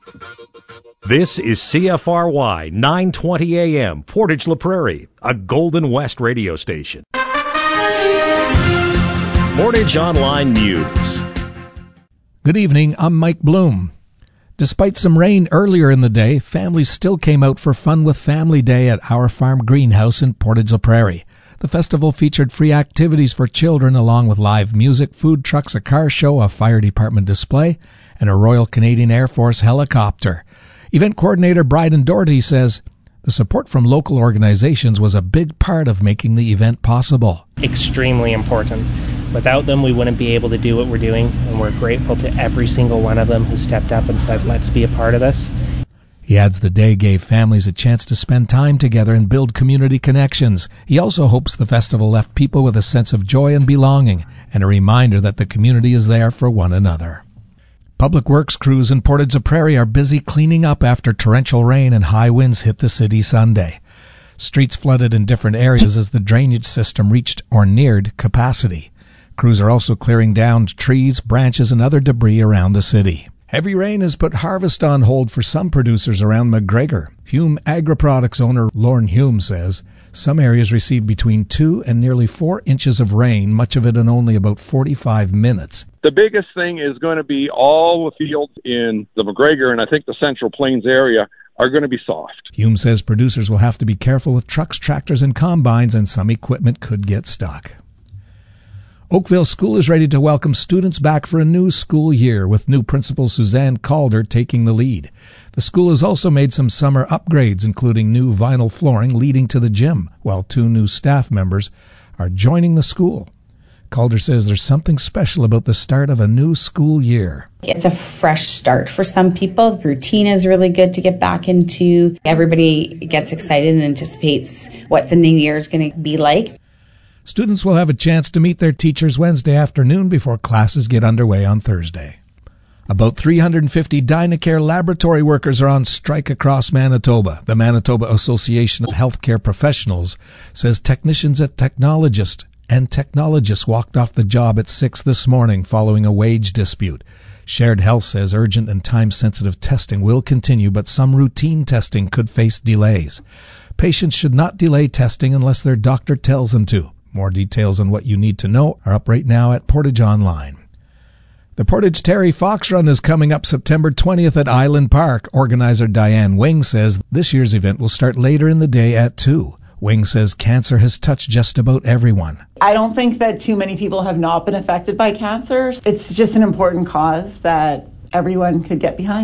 This is CFRY 920 AM, Portage La Prairie, a Golden West radio station. Portage Online News. Good evening, I'm Mike Bloom. Despite some rain earlier in the day, families still came out for Fun with Family Day at Our Farm Greenhouse in Portage La Prairie. The festival featured free activities for children along with live music, food trucks, a car show, a fire department display, and a Royal Canadian Air Force helicopter. Event coordinator Bryden Doherty says the support from local organizations was a big part of making the event possible. Extremely important. Without them, we wouldn't be able to do what we're doing, and we're grateful to every single one of them who stepped up and said, let's be a part of this. He adds the day gave families a chance to spend time together and build community connections. He also hopes the festival left people with a sense of joy and belonging and a reminder that the community is there for one another. Public Works crews in Portage La Prairie are busy cleaning up after torrential rain and high winds hit the city Sunday. Streets flooded in different areas as the drainage system reached or neared capacity. Crews are also clearing down trees, branches, and other debris around the city. Heavy rain has put harvest on hold for some producers around McGregor. Hume Agri-Products owner Lorne Hume says some areas received between 2 and nearly 4 inches of rain, much of it in only about 45 minutes. The biggest thing is going to be all the fields in the McGregor and I think the Central Plains area are going to be soft. Hume says producers will have to be careful with trucks, tractors, and combines, and some equipment could get stuck. Oakville School is ready to welcome students back for a new school year, with new principal Suzanne Calder taking the lead. The school has also made some summer upgrades, including new vinyl flooring leading to the gym, while 2 new staff members are joining the school. Calder says there's something special about the start of a new school year. It's a fresh start for some people. The routine is really good to get back into. Everybody gets excited and anticipates what the new year is going to be like. Students will have a chance to meet their teachers Wednesday afternoon before classes get underway on Thursday. About 350 Dynacare laboratory workers are on strike across Manitoba. The Manitoba Association of Healthcare Professionals says technicians at technologists walked off the job at 6 this morning following a wage dispute. Shared Health says urgent and time-sensitive testing will continue, but some routine testing could face delays. Patients should not delay testing unless their doctor tells them to. More details on what you need to know are up right now at Portage Online. The Portage Terry Fox Run is coming up September 20th at Island Park. Organizer Diane Wing says this year's event will start later in the day at 2. Wing says cancer has touched just about everyone. I don't think that too many people have not been affected by cancer. It's just an important cause that everyone could get behind.